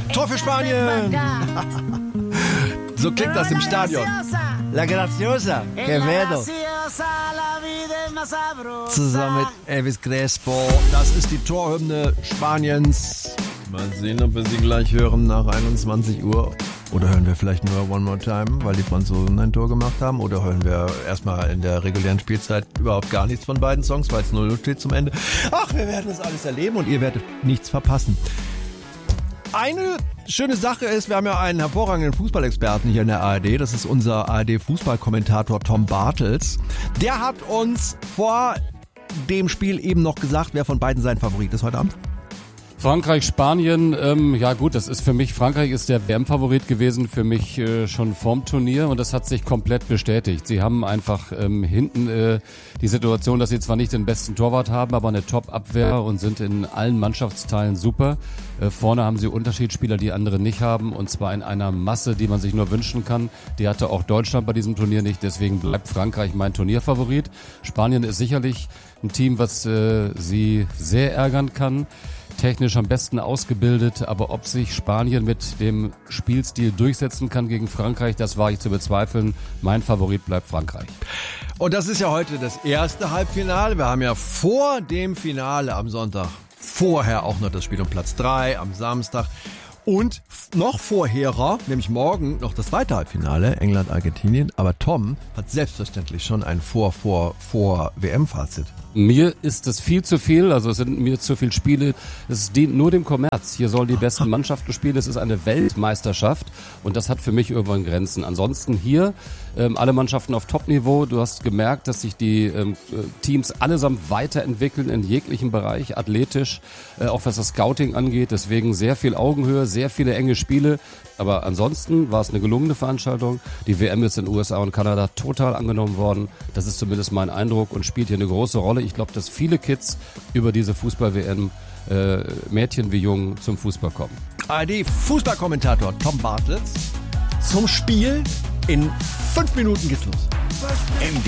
Tor für Spanien! So klingt das im Stadion. La Graciosa, Quevedo. Zusammen mit Elvis Crespo. Das ist die Torhymne Spaniens. Mal sehen, ob wir sie gleich hören nach 21 Uhr. Oder hören wir vielleicht nur One More Time, weil die Franzosen ein Tor gemacht haben. Oder hören wir erstmal in der regulären Spielzeit überhaupt gar nichts von beiden Songs, weil es 0-0 steht zum Ende. Ach, wir werden das alles erleben und ihr werdet nichts verpassen. Eine schöne Sache ist, wir haben ja einen hervorragenden Fußballexperten hier in der ARD. Das ist unser ARD-Fußballkommentator Tom Bartels. Der hat uns vor dem Spiel eben noch gesagt, wer von beiden sein Favorit ist heute Abend. Frankreich, Spanien, ja gut, das ist für mich, Frankreich ist der WM-Favorit gewesen, für mich schon vorm Turnier und das hat sich komplett bestätigt. Sie haben einfach hinten die Situation, dass sie zwar nicht den besten Torwart haben, aber eine Top-Abwehr und sind in allen Mannschaftsteilen super. Vorne haben sie Unterschiedsspieler, die andere nicht haben und zwar in einer Masse, die man sich nur wünschen kann. Die hatte auch Deutschland bei diesem Turnier nicht, deswegen bleibt Frankreich mein Turnierfavorit. Spanien ist sicherlich ein Team, was sie sehr ärgern kann. Technisch am besten ausgebildet, aber ob sich Spanien mit dem Spielstil durchsetzen kann gegen Frankreich, das war ich zu bezweifeln. Mein Favorit bleibt Frankreich. Und das ist ja heute das erste Halbfinale. Wir haben ja vor dem Finale am Sonntag vorher auch noch das Spiel um Platz 3 am Samstag. Und noch vorherer, nämlich morgen, noch das zweite Halbfinale, England-Argentinien. Aber Tom hat selbstverständlich schon ein Vor-WM-Fazit. Mir ist es viel zu viel, also es sind mir zu viele Spiele. Es dient nur dem Kommerz. Hier sollen die besten Mannschaften spielen. Es ist eine Weltmeisterschaft und das hat für mich irgendwann Grenzen. Ansonsten hier alle Mannschaften auf Top-Niveau. Du hast gemerkt, dass sich die Teams allesamt weiterentwickeln in jeglichem Bereich, athletisch, auch was das Scouting angeht. Deswegen sehr viel Augenhöhe, sehr viele enge Spiele. Aber ansonsten war es eine gelungene Veranstaltung. Die WM ist in den USA und Kanada total angenommen worden. Das ist zumindest mein Eindruck und spielt hier eine große Rolle. Ich glaube, dass viele Kids über diese Fußball-WM, Mädchen wie Jungen, zum Fußball kommen. ARD-Fußballkommentator Tom Bartels zum Spiel. In 5 Minuten geht's los.